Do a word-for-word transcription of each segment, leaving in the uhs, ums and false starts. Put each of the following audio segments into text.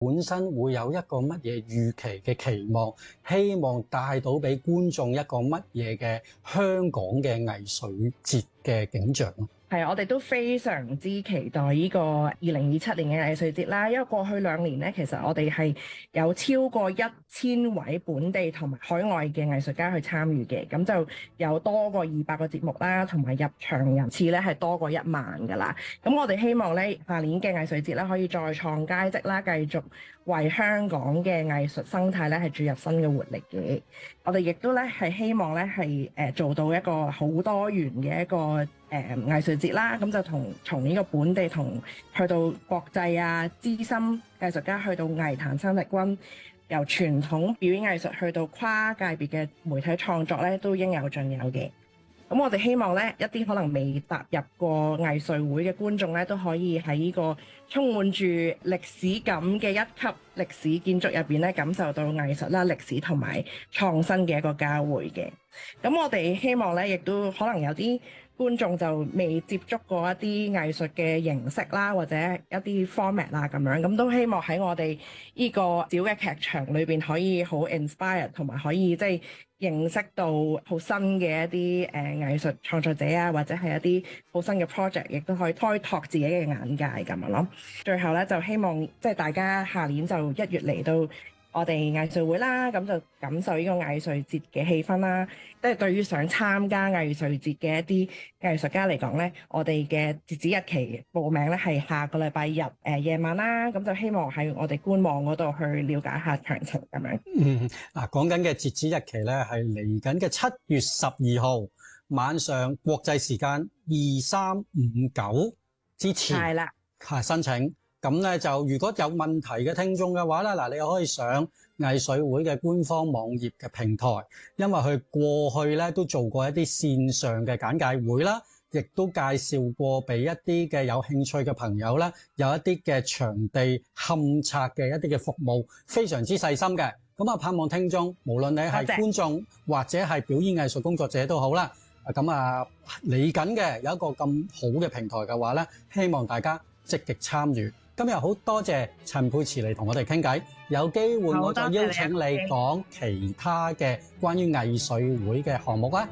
本身會有一個乜嘢預期嘅期望，希望帶到俾觀眾一個乜嘢嘅香港嘅藝術節嘅景象。 係，我哋都非常之期待呢個二零二七年嘅藝術節啦，因為過去兩年咧，其實我哋係有超過一千位本地同埋海外嘅藝術家去參與嘅，咁就有多過二百個節目啦，同埋入場人次咧係多過一萬噶啦。咁我哋希望咧下年嘅藝術節咧可以再創佳績啦，繼續為香港嘅藝術生態咧係注入新嘅活力嘅。我哋亦都咧係希望咧係誒做到一個好多元嘅一個誒、呃、藝術節啦，咁就同從呢個本地同去到國際啊，資深藝術家去到藝壇新力軍，由傳統表演藝術去到跨界別嘅媒體創作咧，都應有盡有嘅。咁我哋希望咧，一啲可能未踏入過藝術會嘅觀眾咧，都可以喺呢個充滿住歷史感嘅一級歷史建築入邊咧，感受到藝術啦、歷史同埋創新嘅一個交匯嘅。咁我哋希望咧，亦都可能有啲觀眾就未接觸過一啲藝術嘅形式啦，或者一啲 format 啦咁樣，咁都希望喺我哋呢個小嘅劇場裏邊可以好 inspire，同埋可以即係認識到好新嘅一啲誒、呃、藝術創作者啊，或者係一啲好新嘅 project， 亦都可以開拓自己嘅眼界咁樣咯。最後咧就希望即係大家下年就一月嚟到我哋藝術會啦，咁就感受呢個藝術節嘅氣氛啦。即係對於想參加藝術節嘅一啲藝術家嚟講咧，我哋嘅截止日期報名咧係下個禮拜日誒夜晚啦。咁就希望喺我哋官網嗰度去了解下詳情咁樣。 嗯，嗱講緊嘅截止日期咧係嚟緊嘅七月十二號晚上國際時間二三五九之前係啦，係申請。咁咧就如果有問題嘅聽眾嘅話咧，嗱你可以上藝穗會嘅官方網頁嘅平台，因為佢過去咧都做過一啲線上嘅簡介會啦，亦都介紹過俾一啲嘅有興趣嘅朋友啦，有一啲嘅場地勘測嘅一啲嘅服務，非常之細心嘅。咁啊，盼望聽眾無論你係觀眾或者係表演藝術工作者都好啦，咁啊嚟緊嘅有一個咁好嘅平台嘅話咧，希望大家積極參與。今日好多謝陳沛慈嚟同我哋傾偈，有機會我再邀請你講其他嘅關於藝穗會嘅項目啊。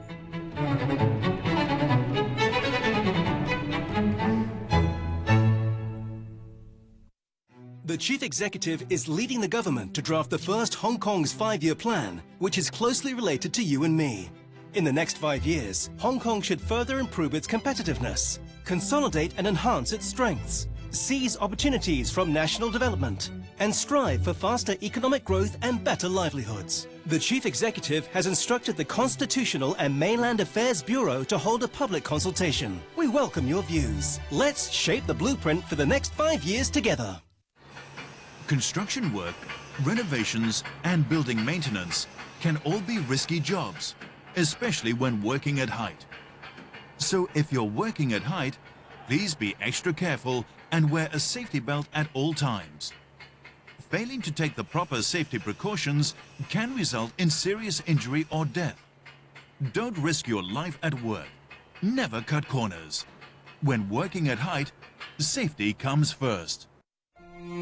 The chief executive is leading the government to draft the first Hong Kong's five-year plan, which is closely related to you and me. In the next five years, Hong Kong should further improve its competitiveness, consolidate and enhance its strengths, seize opportunities from national development, and strive for faster economic growth and better livelihoods. The Chief Executive has instructed the Constitutional and Mainland Affairs Bureau to hold a public consultation. We welcome your views. Let's shape the blueprint for the next five years together. Construction work, renovations, and building maintenance can all be risky jobs, especially when working at height. So if you're working at height, please be extra careful and wear a safety belt at all times. Failing to take the proper safety precautions can result in serious injury or death. Don't risk your life at work. Never cut corners. When working at height, safety comes first.